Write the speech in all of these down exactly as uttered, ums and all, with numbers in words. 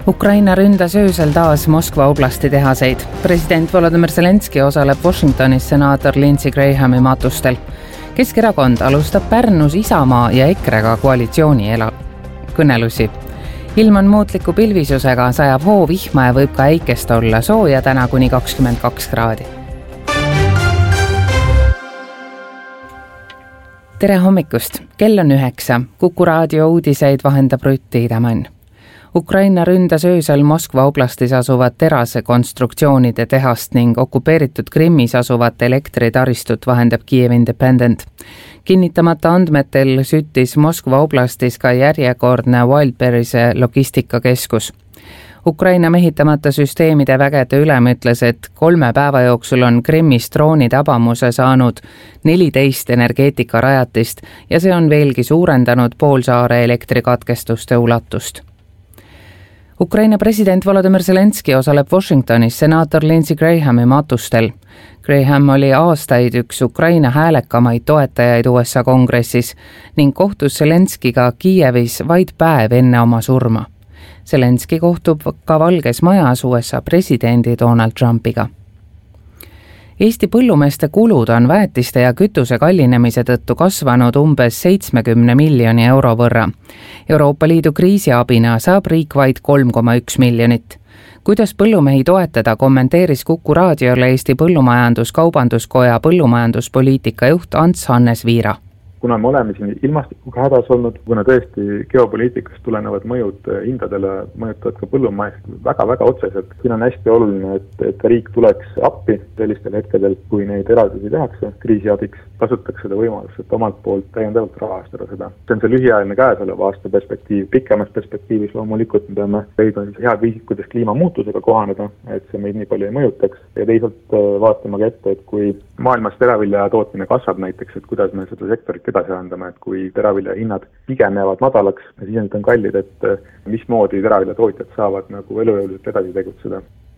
Ukraina ründas öösel taas Moskva oblasti tehaseid. President Volodymyr Zelenski osaleb Washingtonis senaator Lindsey Grahami matustel. Keskerakond alustab Pärnus Isamaa ja EKRE-ga koalitsiooni ela- kõnelusi. Ilm on muutliku pilvisusega, sajab hoo vihma ja võib ka äikest olla, sooja täna kuni kakskümmend kaks kraadi. Tere hommikust, kell on üheksa, Kuku raadio uudiseid vahendab Rutti Idamann. Ukraina ründas öösel Moskva oblastis asuvat terase konstruktsioonide tehast ning okupeeritud Krimmis asuvat elektritaristut vahendab Kiev Independent. Kinnitamata andmetel süttis Moskva oblastis ka järjekordne Wildberry'se logistikakeskus. Ukraina mehitamata süsteemide vägede ülem ütles, et kolme päeva jooksul on Krimmis drooni tabamuse saanud neliteist energeetikarajatist ja see on veelgi suurendanud poolsaare elektrikatkestuste ulatust. Ukraina president Volodymyr Zelenski osaleb Washingtonis senaator Lindsey Grahami matustel. Graham oli aastaid üks Ukraina häälekamaid toetajaid U S A kongressis ning kohtus Zelenskiga Kiievis vaid päev enne oma surma. Zelenski kohtub ka Valges Majas U S A presidendi Donald Trumpiga. Eesti põllumeeste kulud on väetiste ja kütuse kallinemise tõttu kasvanud umbes seitsmekümne miljoni euro võrra. Euroopa Liidu kriisiabina saab riik vaid kolm koma üks miljonit. Kuidas põllumehi toetada, kommenteeris Kuku raadiole Eesti Põllumajandus-Kaubanduskoja põllumajanduspoliitika juht Ants Hannes Viira. Kuna me oleme siin ilmastikuga hädas olnud, kuna tõesti geopoliitikast tulenevad mõjud hindadele mõjutavad ka põllumajast väga-väga otseselt. Siin on hästi oluline, et, et riik tuleks appi sellistel hetkedel, kui neid eraldisi tehakse kriisiabiks, kasutaks seda võimalust, et omalt poolt täiendavalt rahastada seda. See on see lühiajaline käesoleva aasta perspektiiv. Pikemas perspektiivis loomulikult me peame leidma head viisid, kuidas kliimamuutusega kohaneda, et see meid nii palju ei mõjutaks. Ja teisalt vaatama ka ette, et kui maailmas teravilja tootmine kasvab näiteks, et kuidas me seda sektorit edasi andame, et kui teravilja hinnad pigem jäävad madalaks ja siis on kallid, et mismoodi teravilja tootjad saavad nagu elujõuliselt edasi tegutseda.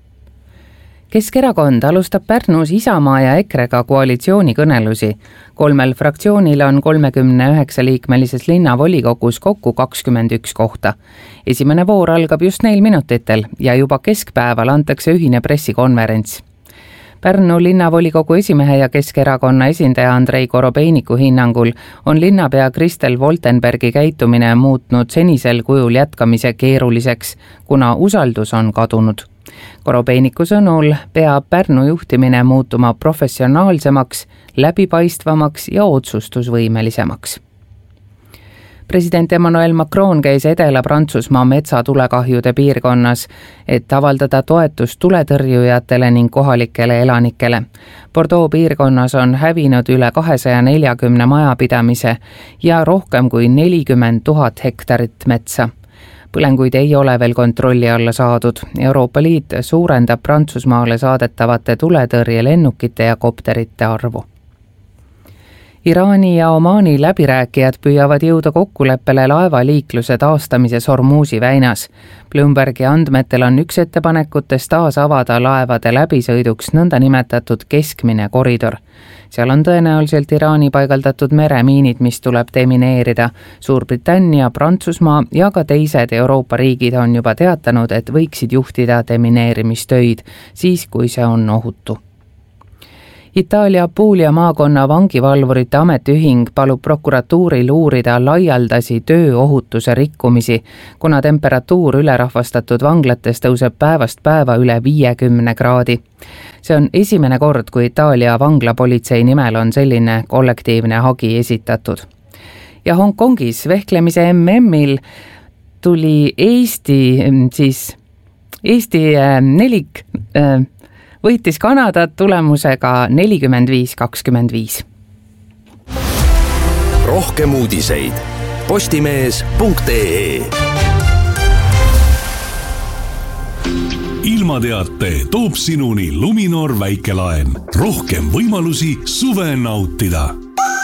Keskerakond alustab Pärnus Isamaa ja EKRE-ga koalitsiooni kõnelusi. Kolmel fraktsioonil on kolmekümne üheksa liikmelises linnavolikogus kokku kakskümmend üks kohta. Esimene voor algab just neil minutitel ja juba keskpäeval antakse ühine pressikonverents. Pärnu linnavolikogu esimehe ja Keskerakonna esindaja Andrei Korobeiniku hinnangul on linnapea Kristel Woltenbergi käitumine muutnud senisel kujul jätkamise keeruliseks, kuna usaldus on kadunud. Korobeiniku sõnul peab Pärnu juhtimine muutuma professionaalsemaks, läbipaistvamaks ja otsustusvõimelisemaks. President Emmanuel Macron käis Edela-Prantsusmaa metsatulekahjude piirkonnas, et avaldada toetust tuletõrjujatele ning kohalikele elanikele. Bordeaux piirkonnas on hävinud üle kahesaja neljakümne majapidamise ja rohkem kui nelikümmend tuhat hektarit metsa. Põlenguid ei ole veel kontrolli alla saadud. Euroopa Liit suurendab Prantsusmaale saadetavate tuletõrjelennukite ja kopterite arvu. Iraani ja Omaani läbirääkijad püüavad jõuda kokkuleppele laevaliikluse taastamises Hormuzi väinas. Bloombergi andmetel on üks ettepanekutest taas avada laevade läbisõiduks nõnda nimetatud keskmine koridor. Seal on tõenäoliselt Iraani paigaldatud meremiinid, mis tuleb demineerida. Suurbritannia, Prantsusmaa ja ka teised Euroopa riigid on juba teatanud, et võiksid juhtida demineerimistöid, siis kui see on ohutu. Itaalia Puglia maakonna vangivalvurite ametiühing palub prokuratuuril uurida laialdasi tööohutuse rikkumisi, kuna temperatuur ülerahvastatud vanglates tõuseb päevast päeva üle viiekümne kraadi. See on esimene kord, kui Itaalia vanglapolitsei nimel on selline kollektiivne hagi esitatud. Ja Hongkongis vehklemise M M-il tuli Eesti, siis Eesti nelik võitis Kanadat tulemusega nelikümmend viis kakskümmend viis. Rohkem uudiseid postimees punkt ee. Ilmateate toob sinuni Luminor väikelaen. Rohkem võimalusi suve nautida.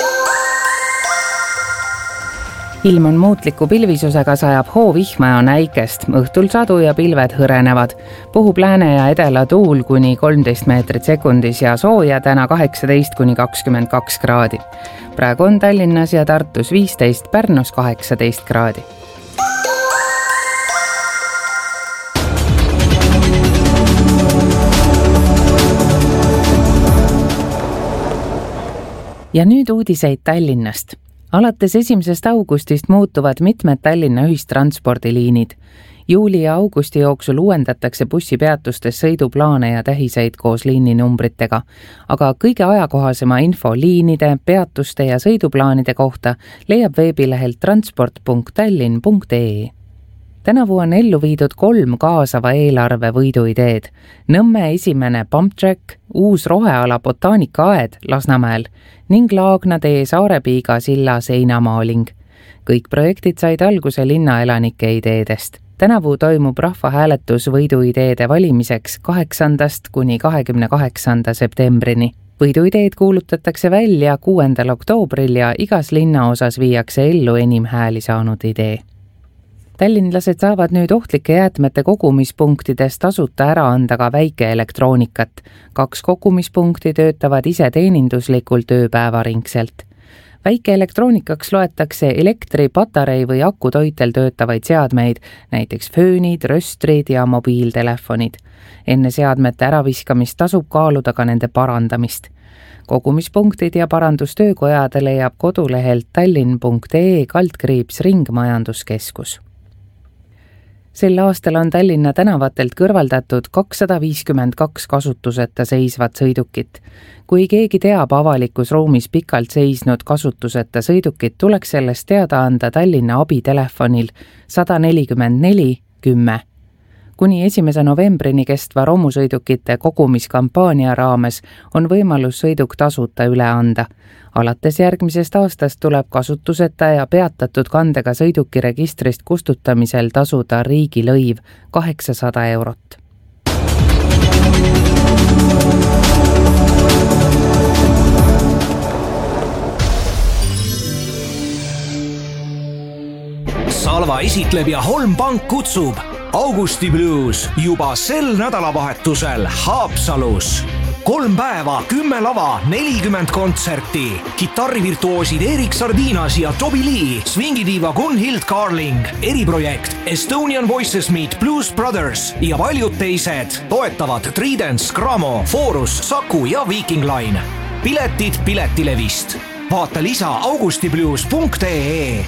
Ilm on muutliku pilvisusega, sajab hoo vihma ja on äikest. Õhtul sadu ja pilved hõrenevad. Puhub lääne ja edela tuul kuni kolmteist meetrit sekundis ja sooja täna kaheksateist kuni kakskümmend kaks kraadi. Praegu on Tallinnas ja Tartus viisteist, Pärnus kaheksateist kraadi. Ja nüüd uudiseid Tallinnast. Alates esimesest augustist muutuvad mitmed Tallinna ühistranspordiliinid. Juuli ja augusti jooksul uuendatakse bussipeatustes sõiduplaane ja tähiseid koos liininumbritega, aga kõige ajakohasema info liinide, peatuste ja sõiduplaanide kohta leiab veebilehelt transport punkt tallinn punkt ee. Tänavu on ellu viidud kolm kaasava eelarve võiduideed. Nõmme esimene Pump Track, uus roheala botaanikaaed Lasnamäel ning Laagna tee Saarepiiga silla seinamaaling. Kõik projektid said alguse linnaelanike ideedest. Tänavu toimub rahvahääletus võiduideede valimiseks kaheksandast kuni kahekümne kaheksanda septembrini. Võiduideed kuulutatakse välja kuuendal oktoobril ja igas linnaosas viiakse ellu enim hääli saanud idee. Tallinlased saavad nüüd ohtlike jäätmete kogumispunktidest tasuta ära anda ka väikeelektroonikat. Kaks kogumispunkti töötavad ise teeninduslikult ööpäevaringselt. Väikeelektroonikaks loetakse elektri, patarei või akutoitel töötavaid seadmeid, näiteks föönid, röstrid ja mobiiltelefonid. Enne seadmete äraviskamist tasub kaaluda ka nende parandamist. Kogumispunktid ja parandustöökojade leiab kodulehelt tallinn punkt ee kaldkriips ringmajanduskeskus. Sel aastal on Tallinna tänavatelt kõrvaldatud kakssada viiskümmend kaks kasutuseta seisvat sõidukit. Kui keegi teab avalikus ruumis pikalt seisnud kasutuseta sõidukit, tuleks sellest teada anda Tallinna abitelefonil sada nelikümmend neli kümme. Kuni esimese novembrini kestva romusõidukite kogumiskampaania raames on võimalus sõiduk tasuta üle anda. Alates järgmisest aastast tuleb kasutuseta ja peatatud kandega sõiduki registrist kustutamisel tasuda riigilõiv kaheksasada eurot. Salva esitleb ja Holmpank kutsub Augusti Blues juba sel nädalavahetusel Haapsalus. Kolm päeva, kümme lava, nelikümmend kontserti. Kitarrivirtuoosid Erik Sardinas ja Toby Lee, swingidiiva Gunhild Carling, eriprojekt Estonian Voices Meet Blues Brothers ja paljud teised toetavad Tridents, Gramo, Forus, Saku ja Viking Line. Piletid Piletilevist. Vaata lisa augustiblues punkt ee.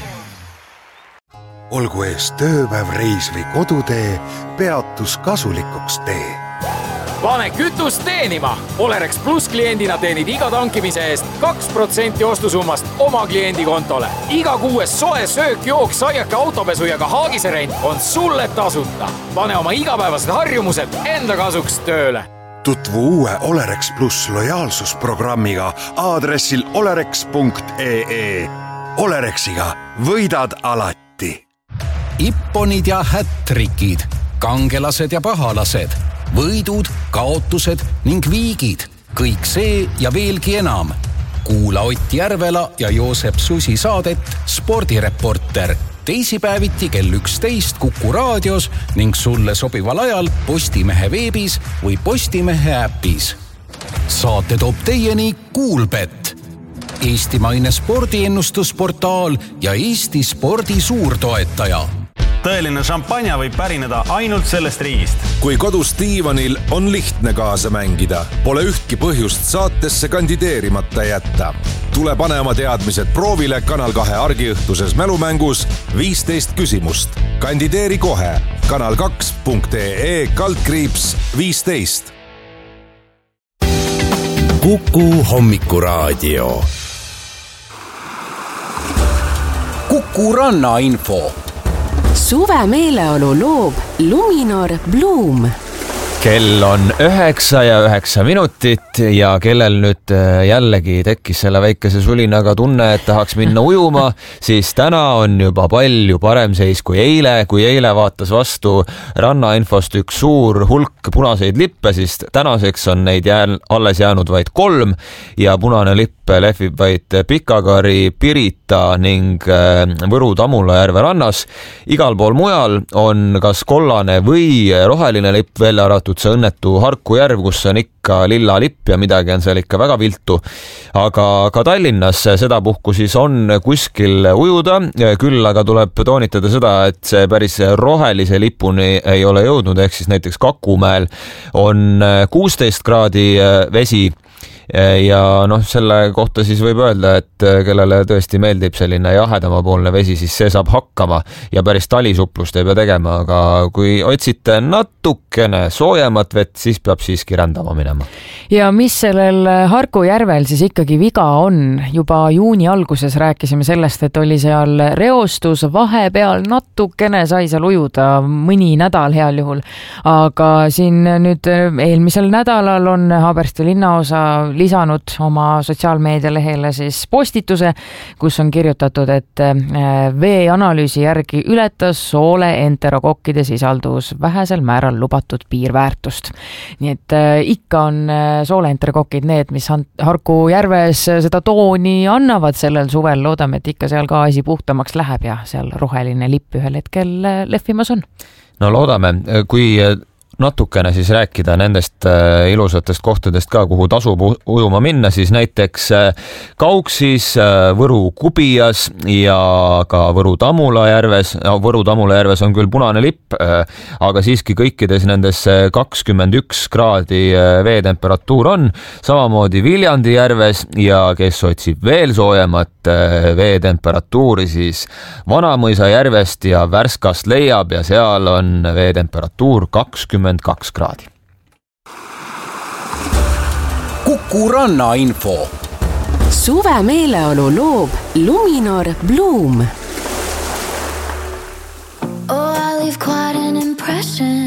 Olgu ees tööpäev, reis või kodutee, peatus kasulikuks tee. Pane kütust teenima! Olerex Plus kliendina teenid iga tankimise eest kaks protsenti ostusummast oma kliendi kontole. Iga kuues soe söök, jook, saiake, autopesu ja ka haagiserent on sulle tasuta. Pane oma igapäevased harjumused enda kasuks tööle. Tutvu uue Olerex Plus lojaalsusprogrammiga aadressil olerex punkt ee. Olerexiga võidad alati. Ipponid ja hättrikid, kangelased ja pahalased, võidud, kaotused ning viigid. Kõik see ja veelgi enam. Kuula Ott Järvela ja Joosep Susi saadet Spordireporter. Teisipäeviti kell üksteist Kuku raadios ning sulle sobival ajal Postimehe veebis või Postimehe äpis. Saate toob teieni Kuulbet. Eestimaine spordiennustusportaal ja Eesti spordi suurtoetaja. Tõeline šampanja võib pärineda ainult sellest riigist. Kui kodus diivanil on lihtne kaasa mängida, pole ühtki põhjust saatesse kandideerimata jätta. Tule pane oma teadmised proovile Kanal kahe argiõhtuses mälumängus viisteist küsimust. Kandideeri kohe kanal kaks punkt ee kaldkriips viisteist. Kuku hommikuraadio. Kuku ranna info. Suve meeleolu loob Luminor Bloom. Kell on üheksa ja üheksa minutit ja kellel nüüd jällegi tekkis selle väikese sulinaga tunne, et tahaks minna ujuma, siis täna on juba palju parem seis kui eile. Kui eile vaatas vastu rannainfost üks suur hulk punaseid lippe, siis tänaseks on neid jääl, alles jäänud vaid kolm ja punane lipp lehvib vaid Pikakari, Pirita ning Võru Tamula järve rannas. Igal pool mujal on kas kollane või roheline lipp välja aratud see õnnetu Harku järv, kus on ikka lilla lipp ja midagi on seal ikka väga viltu. Aga ka Tallinnas sedapuhku siis on kuskil ujuda, küll aga tuleb toonitada seda, et see päris rohelise lipuni ei ole jõudnud, ehk siis näiteks Kakumäel on kuusteist kraadi vesi ja noh, selle kohta siis võib öelda, et kellele tõesti meeldib selline jahedamapoolne vesi, siis see saab hakkama ja päris talisuplust ei pea tegema, aga kui otsite natukene soojemat vett, siis peab siiski rändama minema. Ja mis sellel Harku järvel siis ikkagi viga on? Juba juuni alguses rääkisime sellest, et oli seal reostus, vahepeal natukene sai seal ujuda mõni nädal heal juhul, aga siin nüüd eelmisel nädalal on Haabersti linnaosa lisanud oma sotsiaalmeedialehele siis postituse, kus on kirjutatud, et veeanalüüsi järgi ületas soole enterokokkide sisaldus vähesel määral lubatud piirväärtust. Nii et ikka on soole enterokokid need, mis Harku järves seda tooni annavad sellel suvel. Loodame, et ikka seal ka asi puhtamaks läheb ja seal roheline lipp ühel hetkel lehvimas on. No loodame, kui natukene siis rääkida nendest ilusatest kohtadest ka, kuhu tasub ujuma minna, siis näiteks Kauksis, Võru Kubias ja ka Võru Tamula järves. Võru Tamula järves on küll punane lipp, aga siiski kõikides nendes kakskümmend üks kraadi veetemperatuur on. Samamoodi Viljandi järves ja kes otsib veel soojemat veetemperatuuri, siis Vanamõisa järvest ja Värskast leiab ja seal on veetemperatuur kakskümmend kaks kraadi. Kuku Ranna info. Suve meeleolu loob Luminor Bloom. Oh, I leave quite an impression.